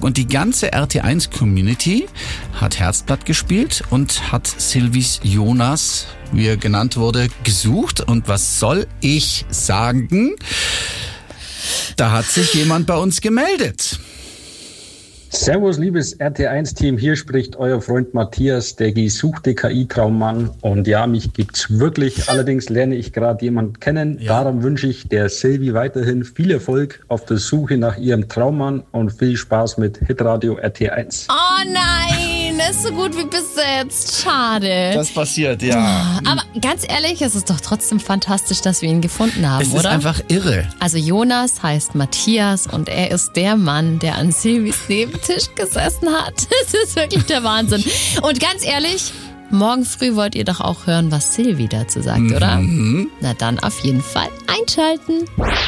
Und die ganze RT1-Community hat Herzblatt gespielt und hat Sylvis Jonas, wie er genannt wurde, gesucht. Und was soll ich sagen? Da hat sich jemand bei uns gemeldet. Servus, liebes RT1-Team, hier spricht euer Freund Matthias, der gesuchte KI-Traummann. Und ja, mich gibt's wirklich. Allerdings lerne ich gerade jemanden kennen. Ja. Darum wünsche ich der Sylvie weiterhin viel Erfolg auf der Suche nach ihrem Traummann und viel Spaß mit Hitradio RT1. Oh nein, ist so gut wie besetzt. Schade. Das passiert, ja. Aber ganz ehrlich, es ist doch trotzdem fantastisch, dass wir ihn gefunden haben, oder? Es ist einfach irre. Also Jonas heißt Matthias und er ist der Mann, der an Sylvis Nebentisch gesessen hat. Das ist wirklich der Wahnsinn. Und ganz ehrlich, morgen früh wollt ihr doch auch hören, was Sylvie dazu sagt, oder? Na dann auf jeden Fall einschalten.